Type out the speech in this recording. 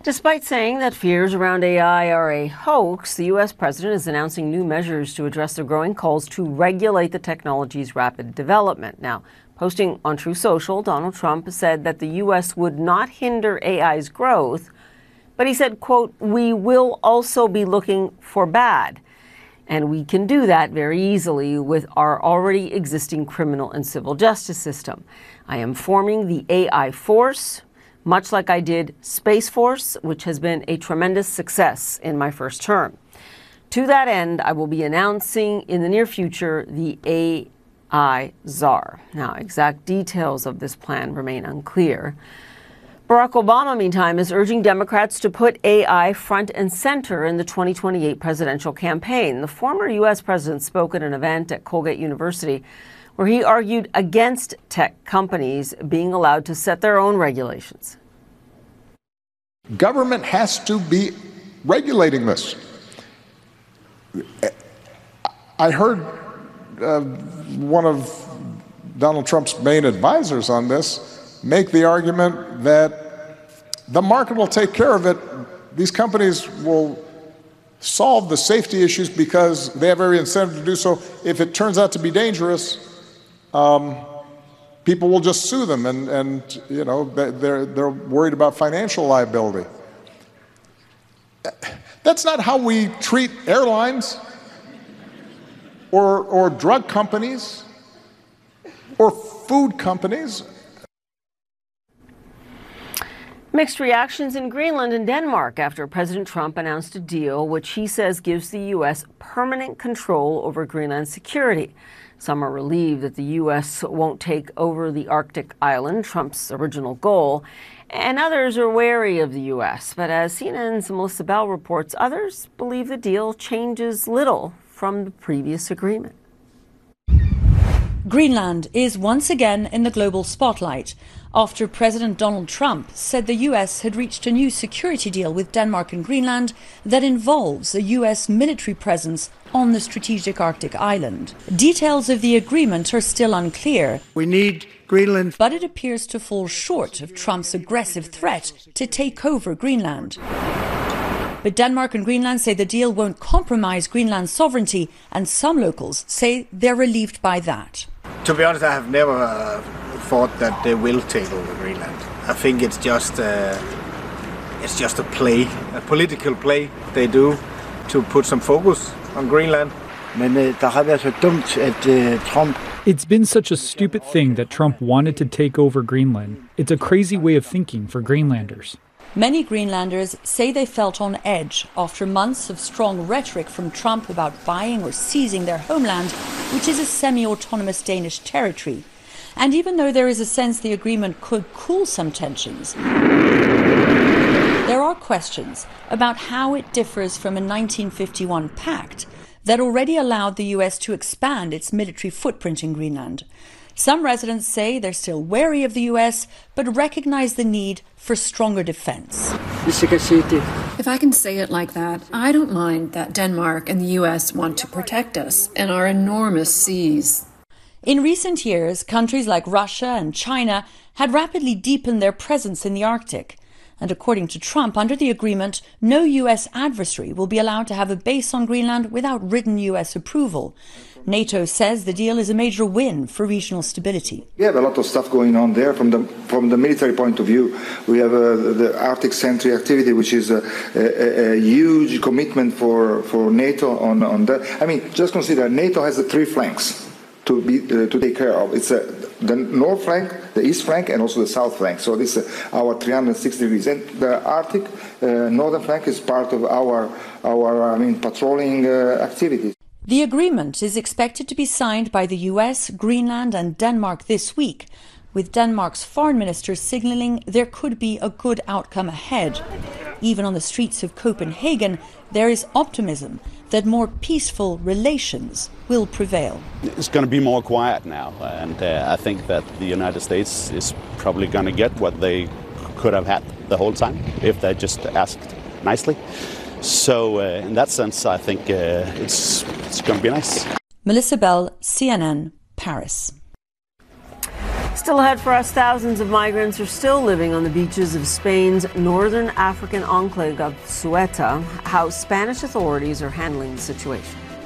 Despite saying that fears around AI are a hoax, the U.S. president is announcing new measures to address the growing calls to regulate the technology's rapid development. Now, posting on Truth Social, Donald Trump said that the U.S. would not hinder AI's growth, but he said, quote, "We will also be looking for bad. And we can do that very easily with our already existing criminal and civil justice system. I am forming the AI Force, much like I did Space Force, which has been a tremendous success in my first term. To that end, I will be announcing in the near future the AI Czar." Now, exact details of this plan remain unclear. Barack Obama, meantime, is urging Democrats to put AI front and center in the 2028 presidential campaign. The former U.S. president spoke at an event at Colgate University where he argued against tech companies being allowed to set their own regulations. Government has to be regulating this. I heard one of Donald Trump's main advisors on this make the argument that the market will take care of it. These companies will solve the safety issues because they have every incentive to do so. If it turns out to be dangerous, people will just sue them, and you know, they're worried about financial liability. That's not how we treat airlines or drug companies or food companies. Mixed reactions in Greenland and Denmark after President Trump announced a deal which he says gives the U.S. permanent control over Greenland's security. Some are relieved that the U.S. won't take over the Arctic island, Trump's original goal, and others are wary of the U.S. But as CNN's Melissa Bell reports, others believe the deal changes little from the previous agreement. Greenland is once again in the global spotlight after President Donald Trump said the U.S. had reached a new security deal with Denmark and Greenland that involves a U.S. military presence on the strategic Arctic island. Details of the agreement are still unclear. We need Greenland. But it appears to fall short of Trump's aggressive threat to take over Greenland. But Denmark and Greenland say the deal won't compromise Greenland's sovereignty, and some locals say they're relieved by that. To be honest, I have never thought that they will take over Greenland. I think it's just a play, a political play they do to put some focus on Greenland. It's been such a stupid thing that Trump wanted to take over Greenland. It's a crazy way of thinking for Greenlanders. Many Greenlanders say they felt on edge after months of strong rhetoric from Trump about buying or seizing their homeland, which is a semi-autonomous Danish territory. And even though there is a sense the agreement could cool some tensions, there are questions about how it differs from a 1951 pact that already allowed the US to expand its military footprint in Greenland. Some residents say they're still wary of the US, but recognize the need for stronger defense. If I can say it like that, I don't mind that Denmark and the US want to protect us and our enormous seas. In recent years, countries like Russia and China had rapidly deepened their presence in the Arctic. And according to Trump, under the agreement, no US adversary will be allowed to have a base on Greenland without written US approval. NATO says the deal is a major win for regional stability. We have a lot of stuff going on there from the military point of view. We have the Arctic Sentry activity, which is a huge commitment for NATO on that. I mean, just consider NATO has the three flanks to take care of. It's the north flank, the east flank, and also the south flank. So this is our 360 degrees. And the Arctic northern flank is part of our patrolling activities. The agreement is expected to be signed by the US, Greenland and Denmark this week, with Denmark's foreign minister signaling there could be a good outcome ahead. Even on the streets of Copenhagen, there is optimism that more peaceful relations will prevail. It's going to be more quiet now, and I think that the United States is probably going to get what they could have had the whole time if they just asked nicely. So in that sense, I think it's going to be nice. Melissa Bell, CNN, Paris. Still ahead for us, thousands of migrants are still living on the beaches of Spain's northern African enclave of Ceuta. How Spanish authorities are handling the situation.